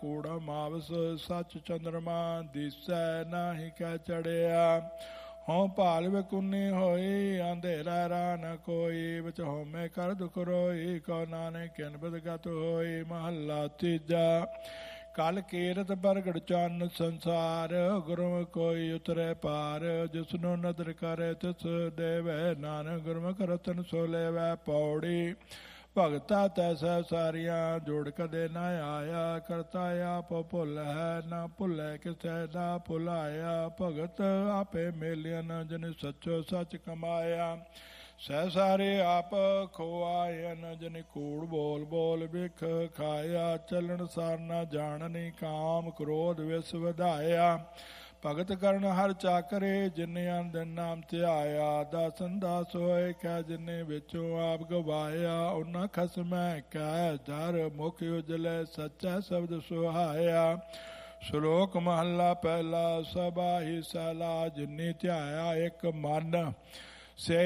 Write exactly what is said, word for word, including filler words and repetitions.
ਕੂੜਾ ਮਾਵਸ ਸੱਚ ਚੰਦਰਮਾ ਦਿਸੈ ਨਾਹੀ ਕੈ ਚੜਿਆ। ਹੋਂ ਭਾਲ ਵਿਕੁੰਨੀ ਹੋਈ ਅੰਧੇਰਾ ਰਾਹ ਨ ਕੋਈ, ਵਿੱਚ ਹਉਮੈ ਕਰ ਦੁਖ ਰੋਈ ਕਉ ਨਾਨਕ ਕਿਨ ਬਦਗਤ ਹੋਈ। ਮਹੱਲਾ ਤੀਜਾ। ਕਲ ਕੀਰਤ ਪ੍ਰਗਟ ਚੰਨ ਸੰਸਾਰ, ਗੁਰਮੁਖ ਕੋਈ ਉਤਰੈ ਪਾਰ। ਜਿਸਨੂੰ ਨਦਰ ਕਰੇ ਤਿਸ ਦੇਵੈ, ਨਾਨਕ ਗੁਰਮੁਖ ਰਤਨ ਸੋ ਲੇਵੈ। ਪੌੜੀ। ਭਗਤਾ ਤੈਸੈ ਸਾਰੀਆਂ, ਜੋੜ ਕਦੇ ਨਾ ਆਇਆ। ਕਰਤਾ ਆਪ ਭੁੱਲ ਹੈ, ਨਾ ਭੁੱਲੈ ਕਿਸੈ ਨਾ ਭੁਲਾਇਆ। ਭਗਤ ਆਪੇ ਮੇਲਿਅਨ, ਜਿਨ ਸੱਚੋ ਸੱਚ ਕਮਾਇਆ। ਸਹਿ ਸਾਰੇ ਆਪ ਖੁਆਇਨ, ਜਿਨ ਕੂੜ ਬੋਲ ਬੋਲ ਬਿਖ ਖਾਇਆ। ਚੱਲਣ ਸਾਰ ਨਾ ਜਾਣਨੀ, ਕਾਮ ਕ੍ਰੋਧ ਵਿਸ ਵਧਾਇਆ। ਭਗਤ ਕਰਨ ਹਰ ਚਾਕਰੇ, ਜਿਨੇ ਅੰਦਨ ਨਾਮ ਧਿਆਇਆ। ਦਾਸਨ ਦਾਸ ਹੋਏ ਕੈ, ਜਿਨੇ ਵਿੱਚੋਂ ਆਪ ਗਵਾਇਆ। ਉਹਨਾਂ ਖਸਮੈ ਕੈ ਦਰ, ਮੁਖ ਉਜਲੇ ਸੱਚਾ ਸ਼ਬਦ ਸੁਹਾਇਆ। ਸ਼ਲੋਕ ਮਹੱਲਾ ਪਹਿਲਾ। ਸਭਾ ਹੀ ਸਹਿਲਾ, ਜਿਨੀ ਧਿਆਇਆ ਇੱਕ ਮਨ। ਸੇ